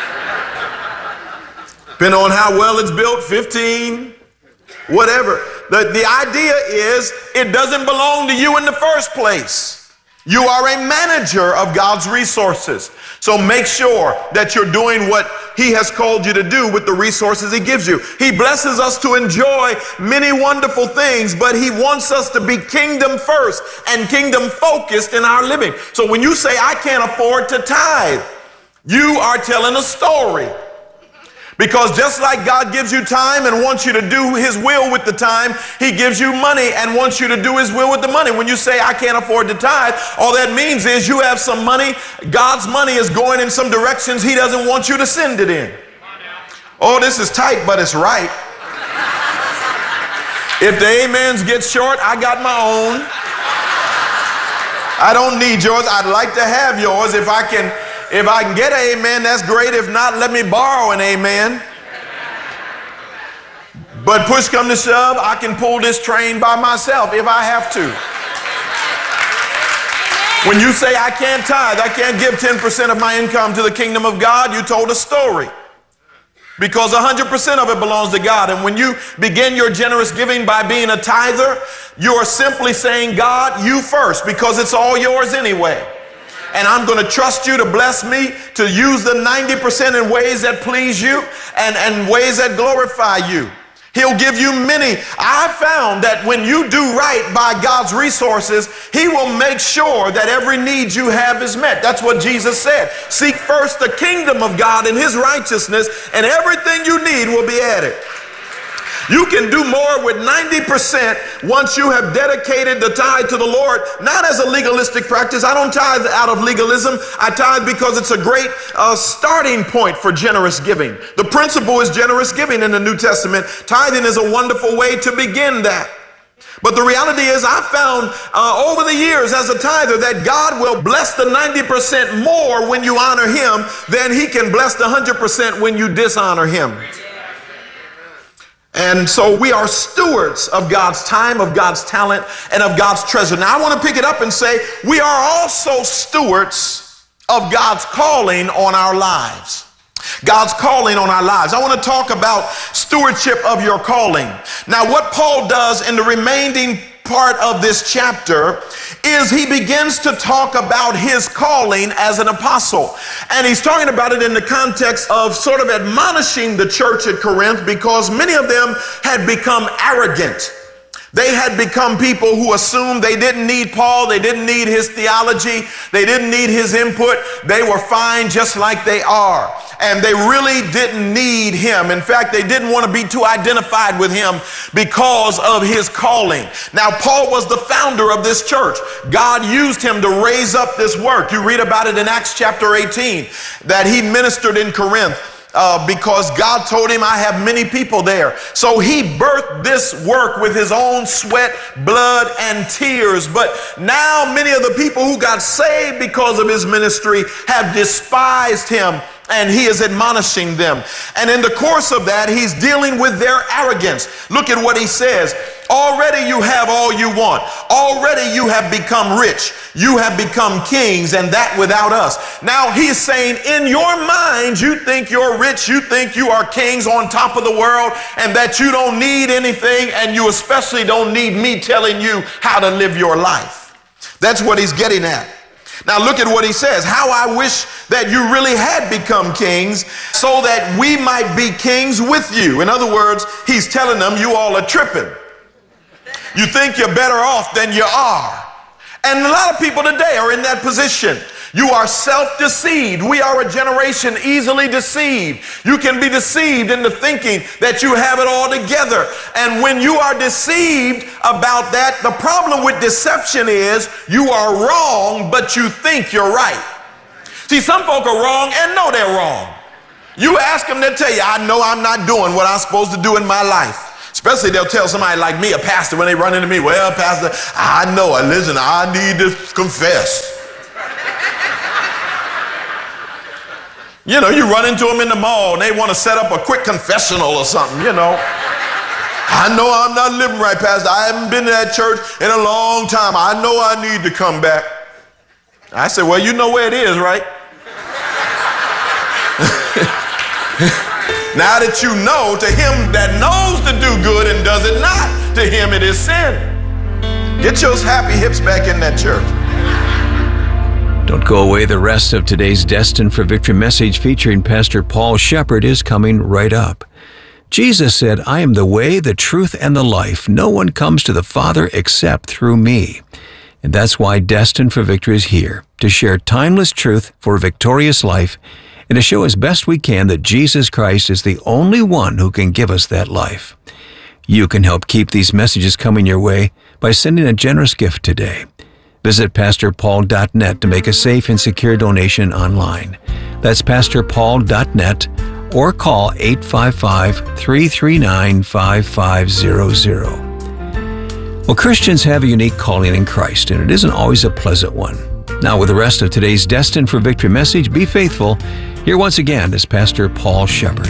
Depending on how well it's built, fifteen, whatever. The, the idea is it doesn't belong to you in the first place. You are a manager of God's resources. So make sure that you're doing what he has called you to do with the resources he gives you. He blesses us to enjoy many wonderful things, but he wants us to be kingdom first and kingdom focused in our living. So when you say, I can't afford to tithe, you are telling a story. Because just like God gives you time and wants you to do his will with the time, he gives you money and wants you to do his will with the money. When you say, I can't afford to tithe, all that means is you have some money. God's money is going in some directions he doesn't want you to send it in. Oh, this is tight, but it's right. If the amens get short, I got my own. I don't need yours. I'd like to have yours. If I can If I can get an amen, that's great. If not, let me borrow an amen. But push come to shove, I can pull this train by myself if I have to. When you say I can't tithe, I can't give ten percent of my income to the kingdom of God, you told a story. Because one hundred percent of it belongs to God. And when you begin your generous giving by being a tither, you are simply saying, God, you first, because it's all yours anyway. And I'm going to trust you to bless me to use the ninety percent in ways that please you and, and ways that glorify you. He'll give you many. I found that when you do right by God's resources, he will make sure that every need you have is met. That's what Jesus said. Seek first the kingdom of God and his righteousness, and everything you need will be added. You can do more with ninety percent once you have dedicated the tithe to the Lord, not as a legalistic practice. I don't tithe out of legalism. I tithe because it's a great uh, starting point for generous giving. The principle is generous giving in the New Testament. Tithing is a wonderful way to begin that. But the reality is I found uh, over the years as a tither that God will bless the ninety percent more when you honor him than he can bless the one hundred percent when you dishonor him. And so we are stewards of God's time, of God's talent, and of God's treasure. Now I want to pick it up and say we are also stewards of God's calling on our lives. God's calling on our lives. I want to talk about stewardship of your calling. Now what Paul does in the remaining part of this chapter is he begins to talk about his calling as an apostle. And he's talking about it in the context of sort of admonishing the church at Corinth, because many of them had become arrogant. They had become people who assumed they didn't need Paul, they didn't need his theology, they didn't need his input. They were fine just like they are. And they really didn't need him. In fact, they didn't want to be too identified with him because of his calling. Now, Paul was the founder of this church. God used him to raise up this work. You read about it in Acts chapter eighteen, that he ministered in Corinth. Uh, because God told him, I have many people there. So he birthed this work with his own sweat, blood, and tears. But now many of the people who got saved because of his ministry have despised him, and he is admonishing them. And in the course of that, he's dealing with their arrogance. Look at what he says. Already you have all you want. Already you have become rich. You have become kings, and that without us. Now he's saying, in your mind, you think you're rich. You think you are kings on top of the world, and that you don't need anything, and you especially don't need me telling you how to live your life. That's what he's getting at. Now look at what he says. How I wish that you really had become kings so that we might be kings with you. In other words, he's telling them you all are tripping. You think you're better off than you are. And a lot of people today are in that position. You are self-deceived. We are a generation easily deceived. You can be deceived into thinking that you have it all together. And when you are deceived about that, the problem with deception is you are wrong, but you think you're right. See, some folk are wrong and know they're wrong. You ask them, they'll tell you, I know I'm not doing what I'm supposed to do in my life. Especially they'll tell somebody like me, a pastor, when they run into me, well, pastor, I know, listen, I need to confess. You know, you run into them in the mall and they want to set up a quick confessional or something, you know. I know I'm not living right, pastor. I haven't been to that church in a long time. I know I need to come back. I said, well, you know where it is, right? Now that you know, to him that knows to do good and does it not, to him it is sin. Get your happy hips back in that church. Don't go away. The rest of today's Destined for Victory message featuring Pastor Paul Shepard is coming right up. Jesus said, I am the way, the truth, and the life. No one comes to the Father except through me. And that's why Destined for Victory is here, to share timeless truth for a victorious life and to show as best we can that Jesus Christ is the only one who can give us that life. You can help keep these messages coming your way by sending a generous gift today. Visit pastor paul dot net to make a safe and secure donation online. That's pastor paul dot net or call eight five five, three three nine, five five zero zero. Well, Christians have a unique calling in Christ, and it isn't always a pleasant one. Now, with the rest of today's Destined for Victory message, be faithful. Here once again is Pastor Paul Shepard.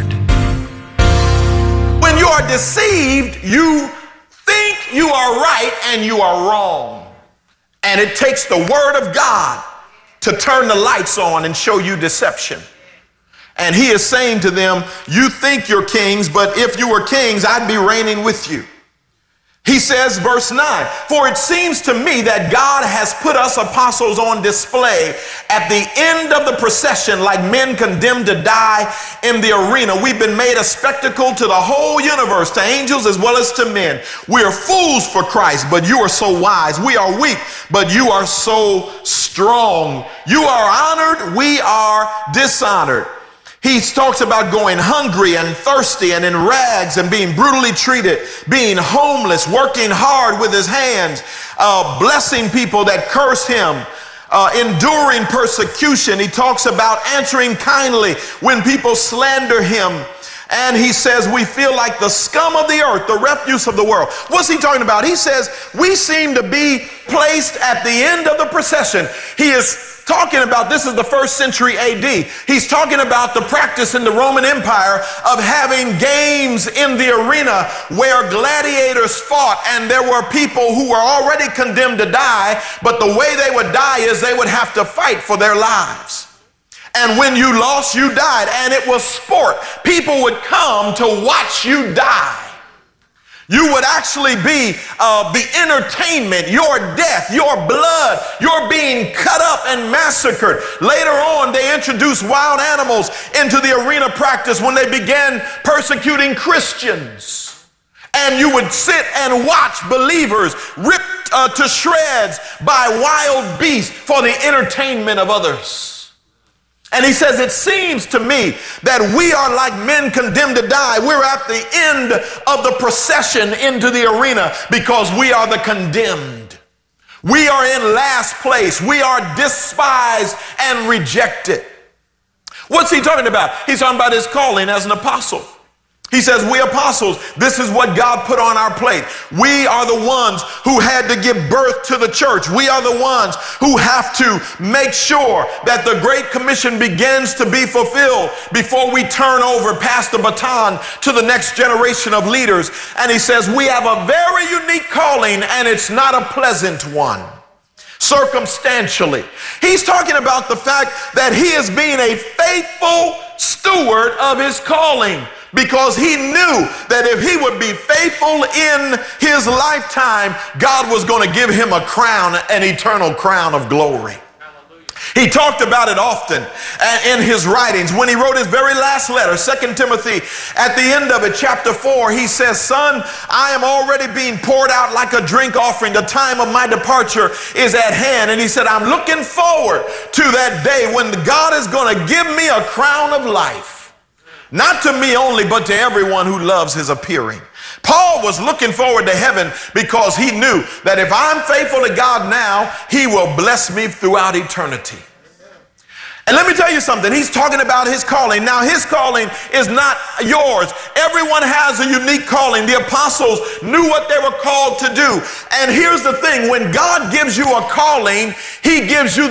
When you are deceived, you think you are right and you are wrong. And it takes the Word of God to turn the lights on and show you deception. And he is saying to them, you think you're kings, but if you were kings, I'd be reigning with you. He says, verse nine, for it seems to me that God has put us apostles on display at the end of the procession like men condemned to die in the arena. We've been made a spectacle to the whole universe, to angels as well as to men. We are fools for Christ, but you are so wise. We are weak, but you are so strong. You are honored, we are dishonored. He talks about going hungry and thirsty and in rags and being brutally treated, being homeless, working hard with his hands, uh, blessing people that curse him, uh, enduring persecution. He talks about answering kindly when people slander him. And he says we feel like the scum of the earth, the refuse of the world. What's he talking about? He says we seem to be placed at the end of the procession. He is talking about, this is the first century A D. He's talking about the practice in the Roman Empire of having games in the arena where gladiators fought, and there were people who were already condemned to die, but the way they would die is they would have to fight for their lives. And when you lost, you died, and it was sport. People would come to watch you die. You would actually be uh, the entertainment, your death, your blood, your being cut up and massacred. Later on, they introduced wild animals into the arena practice when they began persecuting Christians. And you would sit and watch believers ripped uh, to shreds by wild beasts for the entertainment of others. And he says, it seems to me that we are like men condemned to die. We're at the end of the procession into the arena because we are the condemned. We are in last place. We are despised and rejected. What's he talking about? He's talking about his calling as an apostle. He says, we apostles, this is what God put on our plate. We are the ones who had to give birth to the church. We are the ones who have to make sure that the Great Commission begins to be fulfilled before we turn over, pass the baton to the next generation of leaders. And he says, we have a very unique calling, and it's not a pleasant one. Circumstantially, he's talking about the fact that he is being a faithful steward of his calling, because he knew that if he would be faithful in his lifetime, God was going to give him a crown, an eternal crown of glory. He talked about it often in his writings. When he wrote his very last letter, Second Timothy, at the end of it, chapter four, he says, son, I am already being poured out like a drink offering. The time of my departure is at hand. And he said, I'm looking forward to that day when God is going to give me a crown of life. Not to me only, but to everyone who loves his appearing. Paul was looking forward to heaven because he knew that if I'm faithful to God now, he will bless me throughout eternity. And let me tell you something. He's talking about his calling. Now, his calling is not yours. Everyone has a unique calling. The apostles knew what they were called to do. And here's the thing. When God gives you a calling, he gives you